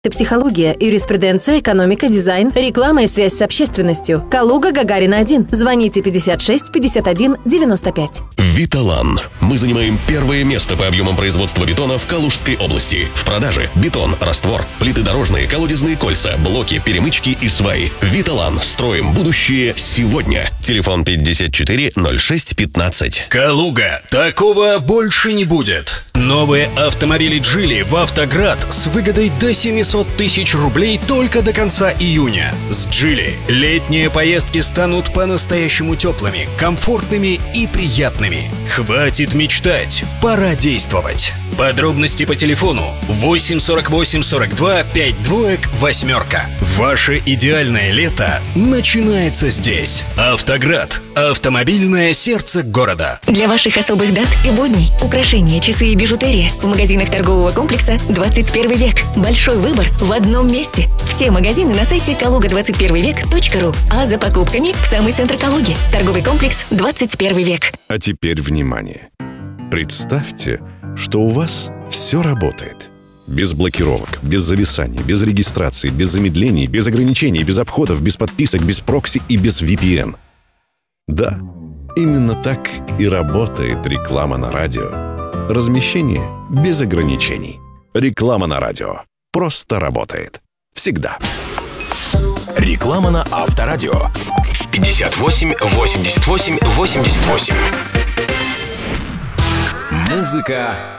Психология, юриспруденция, экономика, дизайн, реклама и связь с общественностью. Калуга, Гагарина 1. Звоните 56 51 95. Виталан. Мы занимаем первое место по объемам производства бетона в Калужской области. В продаже бетон, раствор, плиты дорожные, колодезные кольца, блоки, перемычки и сваи. Виталан. Строим будущее сегодня. Телефон 54 06 15. Калуга. Такого больше не будет. Новые автомобили Geely в Автоград с выгодой до 700 тысяч рублей только до конца июня. С Geely летние поездки станут по-настоящему теплыми, комфортными и приятными. Хватит мечтать, пора действовать. Подробности по телефону 8 48 42 5 двоек 8. Ваше идеальное лето начинается здесь. Автоград. Автомобильное сердце города. Для ваших особых дат и будней украшения, часы и бижутерия в магазинах торгового комплекса «21 век». Большой выбор в одном месте. Все магазины на сайте kaluga21vek.ru. А за покупками в самый центр Калуги. Торговый комплекс «21 век». А теперь внимание. Представьте, что у вас все работает. Без блокировок, без зависаний, без регистрации, без замедлений, без ограничений, без обходов, без подписок, без прокси и без VPN. Да, именно так и работает реклама на радио. Размещение без ограничений. Реклама на радио просто работает. Всегда. Реклама на Авторадио. 58 88 88. Музыка